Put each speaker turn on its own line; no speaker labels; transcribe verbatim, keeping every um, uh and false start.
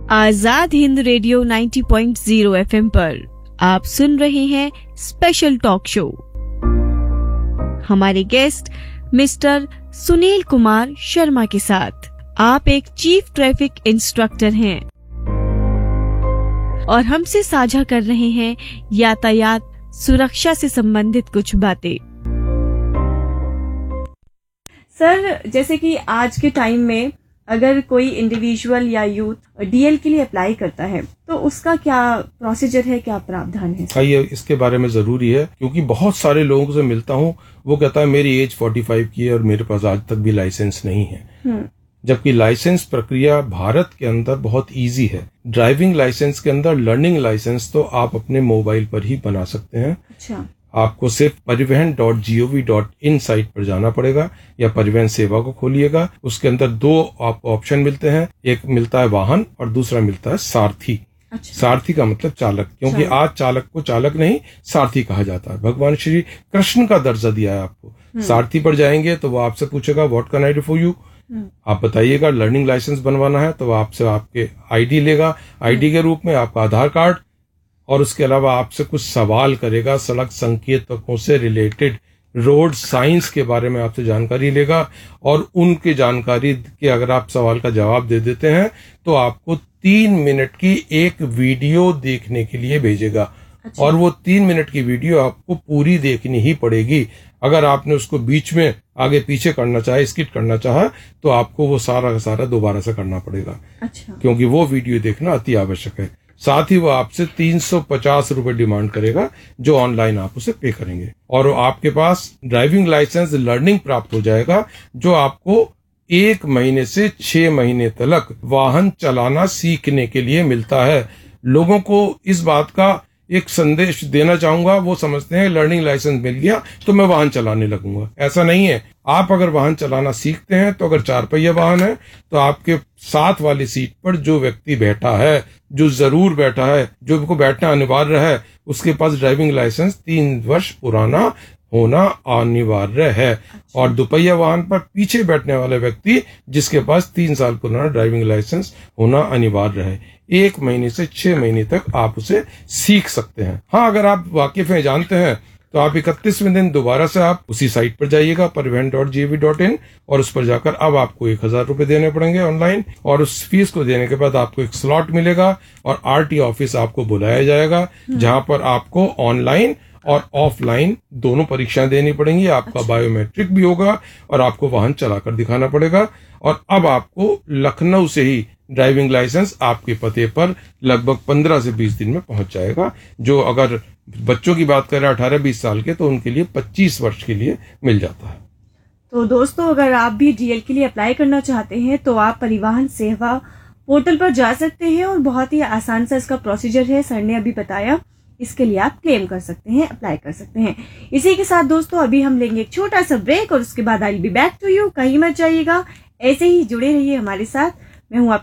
Azad Hind radio नब्बे point शून्य FM पर आप सुन रहे हैं स्पेशल टॉक शो। हमारे गेस्ट मिस्टर सुनील कुमार शर्मा के साथ। आप एक चीफ ट्रैफिक इंस्ट्रक्टर हैं और हमसे साझा कर रहे हैं यातायात सुरक्षा से संबंधित कुछ बातें। सर, जैसे कि आज के टाइम में अगर कोई इंडिविजुअल या यूथ डीएल के लिए अप्लाई करता है तो उसका क्या प्रोसीजर है, क्या प्रावधान है?
ये इसके बारे में जरूरी है, क्योंकि बहुत सारे लोगों से मिलता हूँ, वो कहता है मेरी एज पैंतालीस की है और मेरे पास आज तक भी लाइसेंस नहीं है। जबकि लाइसेंस प्रक्रिया भारत के अंदर बहुत इजी है। ड्राइविंग लाइसेंस के अंदर लर्निंग लाइसेंस तो आप अपने मोबाइल पर ही बना सकते हैं।
अच्छा।
आपको सिर्फ परिवहन dot G O V dot in site पर जाना पड़ेगा या परिवहन सेवा को खोलिएगा। उसके अंदर दो आपको ऑप्शन मिलते हैं, एक मिलता है वाहन और दूसरा मिलता है सारथी।
अच्छा।
सारथी का मतलब चालक, क्योंकि आज चालक को चालक नहीं सारथी कहा जाता है। भगवान श्री कृष्ण का दर्जा दिया है आपको। सारथी पर जाएंगे तो वो आपसे पूछेगा what can I do for you, आप बताइएगा। लर्निंग लाइसेंस बनवाना है तो आपसे आपके आईडी लेगा, आईडी के रूप में आपका आधार कार्ड, और उसके अलावा आपसे कुछ सवाल करेगा, सड़क संकेतकों से रिलेटेड रोड साइंस के बारे में आपसे जानकारी लेगा, और उनकी जानकारी के अगर आप सवाल का जवाब दे देते हैं तो आपको तीन मिनट की एक वीडियो देखने के लिए भेजेगा। अच्छा। और वो तीन मिनट की वीडियो आपको पूरी देखनी ही पड़ेगी। अगर आपने उसको बीच में आगे पीछे करना चाहे, स्किप करना चाहा, तो आपको वो सारा का सारा दोबारा से करना पड़ेगा।
अच्छा।
क्योंकि वो वीडियो देखना अति आवश्यक है। साथ ही वो आपसे तीन सौ पचास रुपए डिमांड करेगा, जो ऑनलाइन आप उसे पे करेंगे, और आपके पास ड्राइविंग लाइसेंस लर्निंग प्राप्त हो जाएगा, जो आपको एक महीने से छह महीने तक वाहन चलाना सीखने के लिए मिलता है। लोगों को इस बात का एक संदेश देना चाहूंगा, वो समझते हैं लर्निंग लाइसेंस मिल गया तो मैं वाहन चलाने लगूंगा। ऐसा नहीं है। आप अगर वाहन चलाना सीखते हैं तो अगर चार पहिया वाहन है तो आपके साथ वाली सीट पर जो व्यक्ति बैठा है, जो जरूर बैठा है, जो को बैठना अनिवार्य है, उसके पास ड्राइविंग लाइसेंस तीन वर्ष पुराना होना अनिवार्य है। और दुपहिया वाहन पर पीछे बैठने वाले व्यक्ति जिसके पास तीन साल पुराना ड्राइविंग लाइसेंस होना अनिवार्य है। एक महीने से छह महीने तक आप उसे सीख सकते हैं। हाँ, अगर आप वाकिफ हैं, जानते हैं, तो आप इकतीसवें दिन दोबारा से आप उसी साइट पर जाइएगा परिवहन dot G O V dot in, और उस पर जाकर अब आपको एक हजार रुपए देने पड़ेंगे ऑनलाइन, और उस फीस को देने के बाद आपको एक स्लॉट मिलेगा और आरटी ऑफिस आपको बुलाया जाएगा, जहां पर आपको ऑनलाइन और ऑफलाइन दोनों परीक्षाएं देनी पड़ेंगी। आपका अच्छा। बायोमेट्रिक भी होगा और आपको वाहन चलाकर दिखाना पड़ेगा, और अब आपको लखनऊ से ही ड्राइविंग लाइसेंस आपके पते पर लगभग पंद्रह से बीस दिन में पहुंच जाएगा। जो अगर बच्चों की बात करें अठारह बीस साल के, तो उनके लिए पच्चीस वर्ष के लिए मिल जाता है।
तो दोस्तों, अगर आप भी डीएल के लिए अप्लाई करना चाहते हैं तो आप परिवहन सेवा पोर्टल पर जा सकते हैं, और बहुत ही आसान सा इसका प्रोसीजर है, सर ने अभी बताया। इसके लिए आप क्लेम कर सकते हैं, अप्लाई कर सकते हैं। इसी के साथ दोस्तों, अभी हम लेंगे एक छोटा सा ब्रेक और उसके बाद I will be back to you. कहीं मत जाइएगा, ऐसे ही जुड़े रहिए हमारे साथ। मैं हूं आपकी